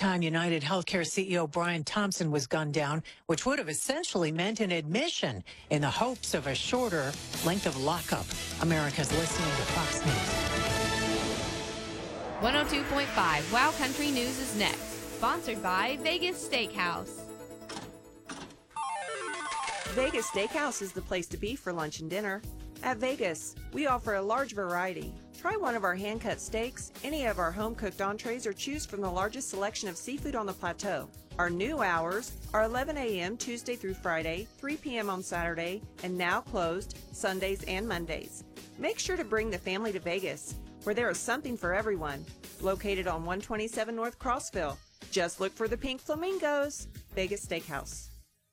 time United Healthcare CEO Brian Thompson was gunned down, which would have essentially meant an admission in the hopes of a shorter length of lockup. America's listening to Fox News. 102.5 Wow Country News is next. Sponsored by Vegas Steakhouse. Vegas Steakhouse is the place to be for lunch and dinner. At Vegas, we offer a large variety. Try one of our hand-cut steaks, any of our home-cooked entrees, or choose from the largest selection of seafood on the plateau. Our new hours are 11 a.m. Tuesday through Friday, 3 p.m. on Saturday, and now closed Sundays and Mondays. Make sure to bring the family to Vegas, where there is something for everyone. Located on 127 North Crossville. Just look for the pink flamingos. Vegas Steakhouse.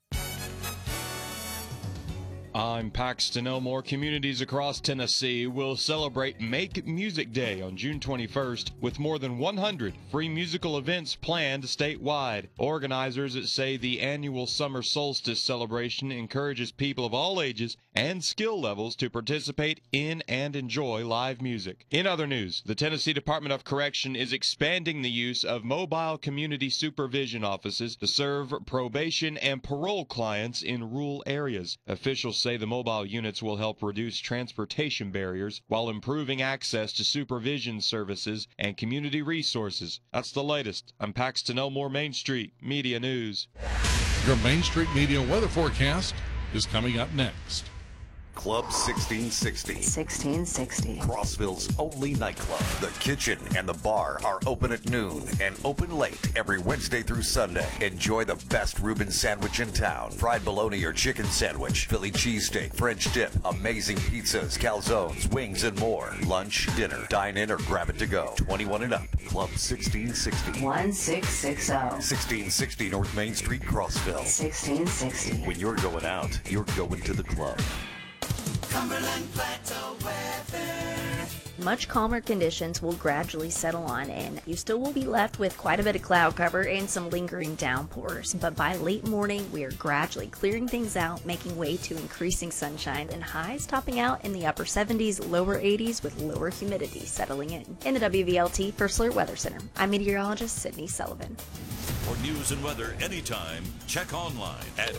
I'm Paxton Elmore. Communities across Tennessee will celebrate Make Music Day on June 21st with more than 100 free musical events planned statewide. Organizers say the annual summer solstice celebration encourages people of all ages and skill levels to participate in and enjoy live music. In other news, the Tennessee Department of Correction is expanding the use of mobile community supervision offices to serve probation and parole clients in rural areas. Officials say the mobile units will help reduce transportation barriers while improving access to supervision services and community resources. That's the latest. I'm Paxton Elmore, Main Street Media News. Your Main Street Media weather forecast is coming up next. Club 1660. 1660. Crossville's only nightclub. The kitchen and the bar are open at noon and open late every Wednesday through Sunday. Enjoy the best Reuben sandwich in town. Fried bologna or chicken sandwich, Philly cheesesteak, French dip, amazing pizzas, calzones, wings, and more. Lunch, dinner, dine in or grab it to go. 21 and up. Club 1660. 1660. 1660 North Main Street, Crossville. 1660. When you're going out, you're going to the club. Cumberland Plateau weather. Much calmer conditions will gradually settle on in. You still will be left with quite a bit of cloud cover and some lingering downpours, but by late morning we are gradually clearing things out, making way to increasing sunshine and highs topping out in the upper 70s, lower 80s with lower humidity settling in. In the WVLT First Alert Weather Center, I'm meteorologist Sydney Sullivan. For news and weather anytime, check online at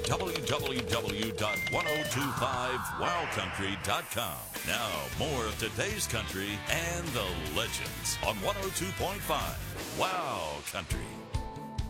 www.1025wowcountry.com. Now, more of today's country and the legends on 102.5 Wow Country.